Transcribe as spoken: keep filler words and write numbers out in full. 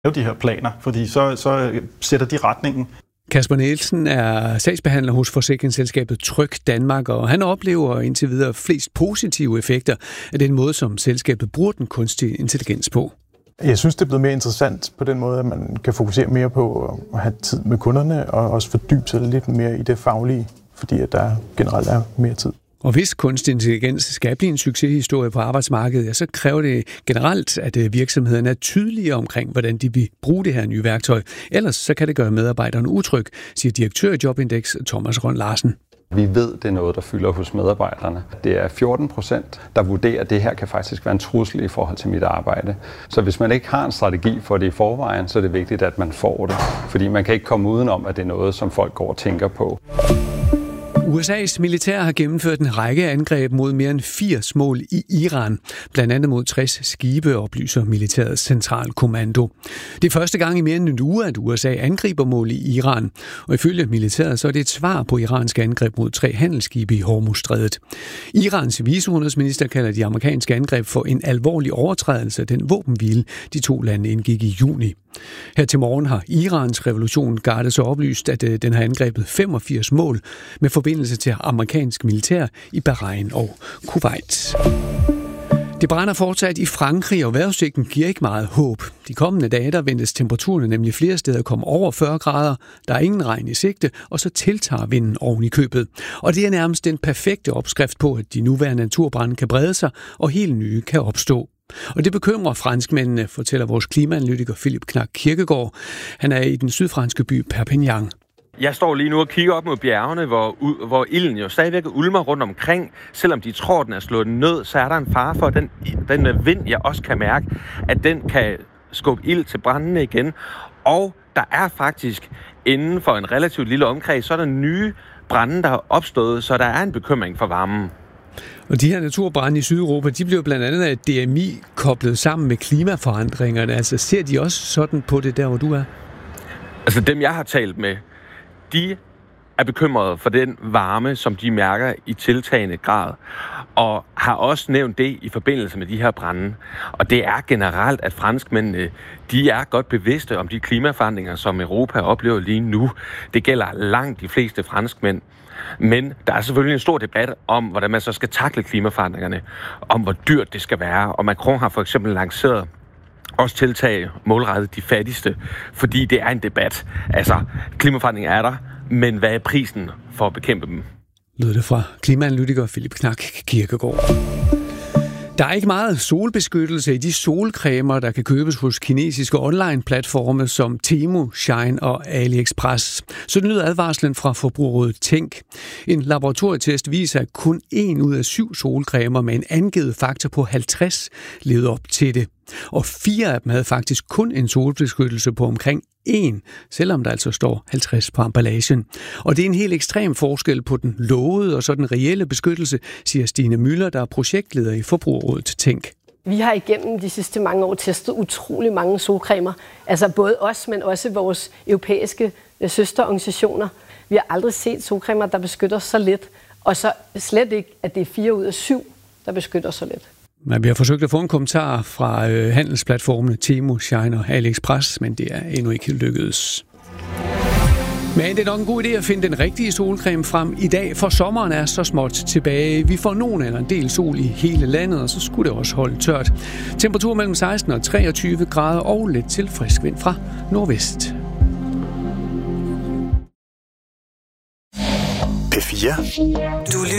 lave de her planer, fordi så, så sætter de retningen. Kasper Nielsen er sagsbehandler hos forsikringsselskabet Tryg Danmark, og han oplever indtil videre flest positive effekter af den måde, som selskabet bruger den kunstige intelligens på. Jeg synes, det er blevet mere interessant på den måde, at man kan fokusere mere på at have tid med kunderne og også fordybe sig lidt mere i det faglige, fordi at der generelt er mere tid. Og hvis kunstig intelligens skal blive en succeshistorie på arbejdsmarkedet, ja, så kræver det generelt, at virksomhederne er tydelige omkring, hvordan de vil bruge det her nye værktøj. Ellers så kan det gøre medarbejderne utryg, siger direktør i Jobindex Thomas Rønn Larsen. Vi ved, det er noget, der fylder hos medarbejderne. Det er fjorten procent, der vurderer, at det her kan faktisk være en trussel i forhold til mit arbejde. Så hvis man ikke har en strategi for det i forvejen, så er det vigtigt, at man får det. Fordi man kan ikke komme udenom, at det er noget, som folk går og tænker på. U S A's militær har gennemført en række angreb mod mere end firs mål i Iran, blandt andet mod tres skibe, oplyser militærets centralkommando. Det er første gang i mere end en uge, at U S A angriber mål i Iran, og ifølge militæret så er det et svar på iranske angreb mod tre handelsskibe i Hormuzstrædet. Irans viceudenrigsminister kalder de amerikanske angreb for en alvorlig overtrædelse af den våbenhvile, de to lande indgik i juni. Her til morgen har Irans revolution gardet så oplyst, at den har angrebet femogfirs mål med forbindelse til amerikansk militær i Bahrain og Kuwait. Det brænder fortsat i Frankrig, og vejrudsigten giver ikke meget håb. De kommende dage der ventes temperaturen nemlig flere steder komme over fyrre grader. Der er ingen regn i sigte, og så tiltager vinden oven i købet. Og det er nærmest den perfekte opskrift på, at de nuværende naturbrande kan brede sig, og helt nye kan opstå. Og det bekymrer franskmændene, fortæller vores klimaanalytiker Philip Knak Kirkegaard. Han er i den sydfranske by Perpignan. Jeg står lige nu og kigger op mod bjergene, hvor, hvor ilden jo stadigvæk ulmer rundt omkring. Selvom de tror, den er slået ned, så er der en fare for, at den, den vind, jeg også kan mærke, at den kan skubbe ild til brændende igen. Og der er faktisk inden for en relativt lille omkreds, så er der nye brænde, der er opstået, så der er en bekymring for varmen. Og de her naturbrande i Sydeuropa, de bliver blandt andet af D M I koblet sammen med klimaforandringerne. Altså ser de også sådan på det der, hvor du er? Altså dem, jeg har talt med, de er bekymrede for den varme, som de mærker i tiltagende grad, og har også nævnt det i forbindelse med de her brande. Og det er generelt, at franskmændene, de er godt bevidste om de klimaforandringer, som Europa oplever lige nu. Det gælder langt de fleste franskmænd. Men der er selvfølgelig en stor debat om, hvordan man så skal takle klimaforandringerne, om hvor dyrt det skal være. Og Macron har for eksempel lanceret også tiltag målrettet de fattigste, fordi det er en debat. Altså, klimaforandringer er der, men hvad er prisen for at bekæmpe dem? Lød det fra klimaanalytiker Philip Knak Kirkegaard. Der er ikke meget solbeskyttelse i de solcremer, der kan købes hos kinesiske online-platforme som Temu, Shine og AliExpress. Så lyder advarslen fra Forbrugerrådet Tænk. En laboratorietest viser, at kun en ud af syv solcremer med en angivet faktor på halvtreds levede op til det. Og fire af dem havde faktisk kun en solbeskyttelse på omkring en, selvom der altså står halvtreds på emballagen. Og det er en helt ekstrem forskel på den lovede og så den reelle beskyttelse, siger Stine Müller, der er projektleder i Forbrugerrådet Tænk. Vi har igennem de sidste mange år testet utrolig mange solcremer. Altså både os, men også vores europæiske søsterorganisationer. Vi har aldrig set solcremer, der beskytter så lidt, og så slet ikke, at det er fire ud af syv, der beskytter så lidt. Men vi har forsøgt at få en kommentar fra øh, handelsplatformene Temu, Shine og AliExpress, men det er endnu ikke lykkedes. Men det er nok en god idé at finde den rigtige solcreme frem i dag, for sommeren er så småt tilbage. Vi får nogen eller en del sol i hele landet, og så skulle det også holde tørt. Temperatur mellem seksten og treogtyve grader og lidt til frisk vind fra nordvest. P fire. Du